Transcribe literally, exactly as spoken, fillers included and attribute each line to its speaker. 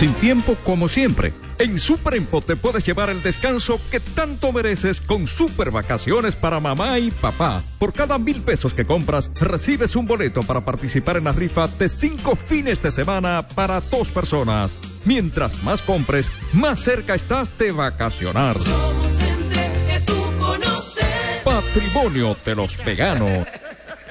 Speaker 1: Sin tiempo como siempre. En Superempo te puedes llevar el descanso que tanto mereces con super vacaciones para mamá y papá. Por cada mil pesos que compras, recibes un boleto para participar en la rifa de cinco fines de semana para dos personas. Mientras más compres, más cerca estás de vacacionar.
Speaker 2: Somos gente que tú conoces.
Speaker 1: Patrimonio de los Veganos.